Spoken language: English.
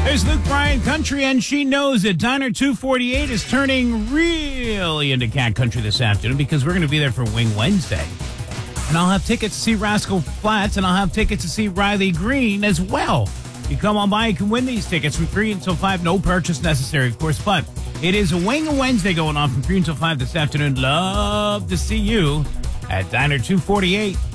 There's Luke Bryan Country, and she knows it. Diner 248 is turning really into cat country this afternoon because we're going to be there for Wing Wednesday. And I'll have tickets to see Rascal Flatts, and I'll have tickets to see Riley Green as well. You come on by, you can win these tickets from 3 until 5. No purchase necessary, of course, but it is a Wing Wednesday going on from 3 until 5 this afternoon. Love to see you at Diner 248.